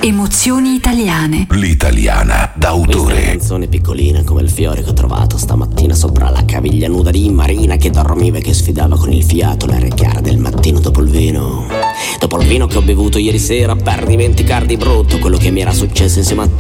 Emozioni italiane. L'italiana d'autore. Questa canzone piccolina come il fiore che ho trovato stamattina sopra la caviglia nuda di Marina, che dormiva e che sfidava con il fiato l'aria chiara del mattino dopo il vino. Dopo il vino che ho bevuto ieri sera per dimenticare di brutto quello che mi era successo insieme a